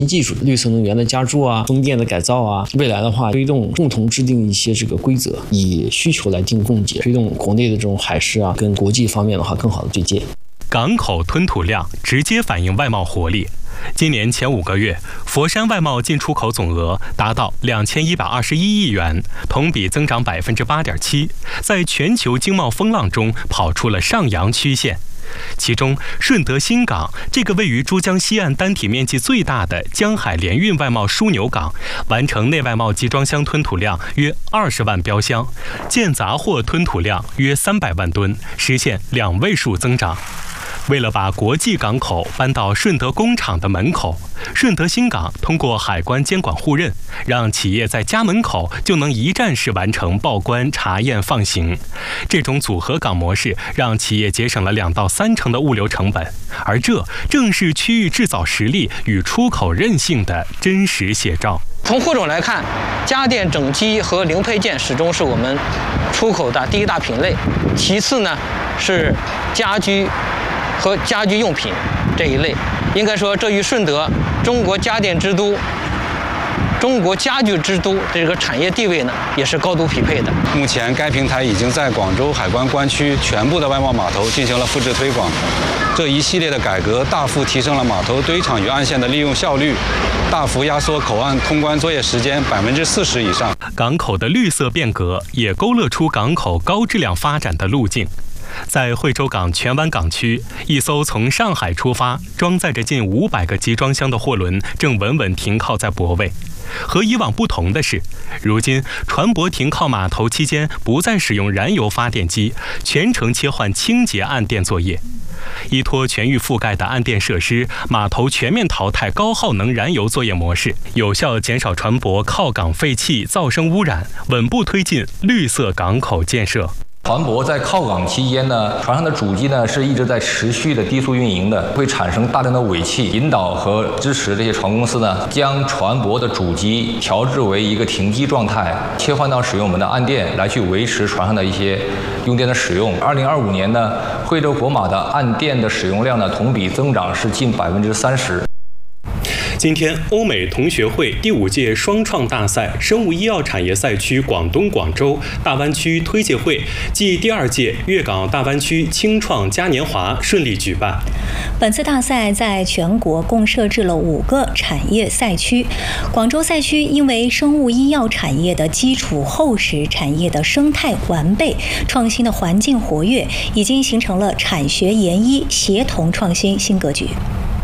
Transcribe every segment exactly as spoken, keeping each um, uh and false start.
技术、绿色能源的加注啊、风电的改造啊，未来的话推动共同制定一些这个规则，以需求来定供给，推动国内的这种海事啊跟国际方面的话更好的对接。 港口吞吐量直接反映外贸活力。今年前五个月，佛山外贸进出口总额达到两千一百二十一亿元，同比增长百分之八点七，在全球经贸风浪中跑出了上扬曲线。其中，顺德新港这个位于珠江西岸单体面积最大的江海联运外贸枢纽港，完成内外贸集装箱吞吐量约二十万标箱，建杂货吞吐量约三百万吨，实现两位数增长。为了把国际港口搬到顺德工厂的门口，顺德新港通过海关监管互认，让企业在家门口就能一站式完成报关、查验、放行。这种组合港模式让企业节省了两到三成的物流成本，而这正是区域制造实力与出口韧性的真实写照。 从货种来看，家电整机和零配件始终是我们出口的第一大品类，其次呢是家居和家居用品这一类。应该说，这与顺德中国家电之都、中国家具之都这个产业地位呢，也是高度匹配的。 目前，该平台已经在广州海关关区全部的外贸码头进行了复制推广。这一系列的改革大幅提升了码头堆场与岸线的利用效率，大幅压缩口岸通关作业时间百分之四十以上。 港口的绿色变革也勾勒出港口高质量发展的路径。在惠州港荃湾港区，一艘从上海出发、装载着近五百个集装箱的货轮正稳稳停靠在泊位。和以往不同的是，如今船舶停靠码头期间不再使用燃油发电机，全程切换清洁岸电作业。依托全域覆盖的岸电设施，码头全面淘汰高耗能燃油作业模式，有效减少船舶靠港废气、噪声污染，稳步推进绿色港口建设。 船舶在靠港期间呢，船上的主机呢是一直在持续的低速运营的，会产生大量的尾气，引导和支持这些船公司呢，将船舶的主机调制为一个停机状态，切换到使用我们的岸电来去维持船上的一些用电的使用。二零二五年呢，惠州国码的岸电的使用量呢，同比增长是近百分之三十。 今天，欧美同学会第五届双创大赛生物医药产业赛区广东广州大湾区推介会暨第二届粤港澳大湾区青创嘉年华顺利举办。 本次大赛在全国共设置了五个产业赛区。广州赛区因为生物医药产业的基础厚实，产业的生态完备，创新的环境活跃，已经形成了产学研医协同创新新格局。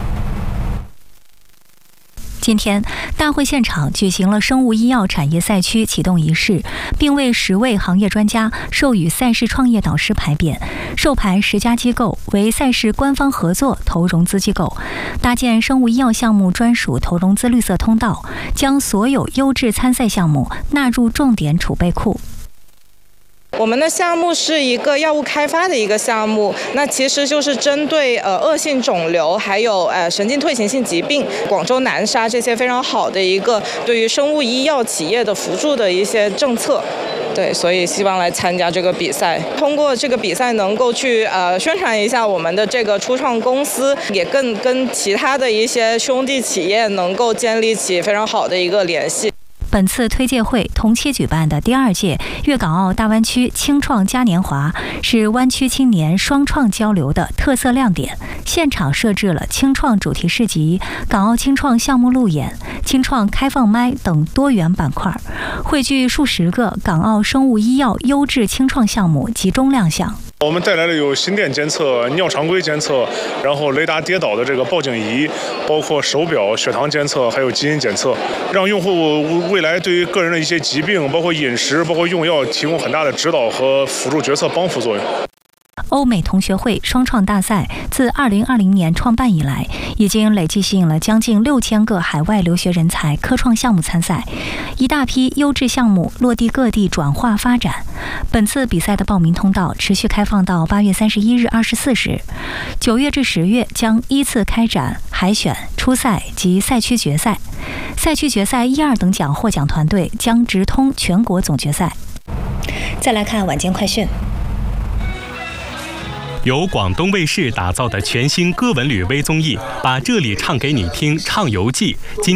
今天，大会现场举行了生物医药产业赛区启动仪式，并为十位行业专家授予赛事创业导师牌匾。授牌十家机构为赛事官方合作投融资机构，搭建生物医药项目专属投融资绿色通道，将所有优质参赛项目纳入重点储备库。 我们的项目是一个药物开发的一个项目，那其实就是针对呃恶性肿瘤，还有呃神经退行性疾病、广州南沙这些非常好的一个对于生物医药企业的辅助的一些政策。对，所以希望来参加这个比赛，通过这个比赛能够去呃宣传一下我们的这个初创公司，也更跟其他的一些兄弟企业能够建立起非常好的一个联系。 本次推介会同期举办的第二届粤港澳大湾区青创嘉年华是湾区青年双创交流的特色亮点。现场设置了青创主题市集、港澳青创项目路演、青创开放麦等多元板块，汇聚数十个港澳生物医药优质青创项目集中亮相。 我们带来的有心电监测、尿常规监测，然后雷达跌倒的这个报警仪，包括手表、血糖监测，还有基因检测，让用户未来对于个人的一些疾病，包括饮食、包括用药，提供很大的指导和辅助决策帮扶作用。 欧美同学会双创大赛自二零二零年创办以来，已经累计吸引了将近六千个海外留学人才科创项目参赛，一大批优质项目落地各地转化发展。本次比赛的报名通道持续开放到八月三十一日二十四时，九月至十月将依次开展海选、初赛及赛区决赛。赛区决赛一二等奖获奖团队将直通全国总决赛。再来看晚间快讯。 由广东卫视打造的全新歌文旅微综艺《把这里唱给你听》畅游记，今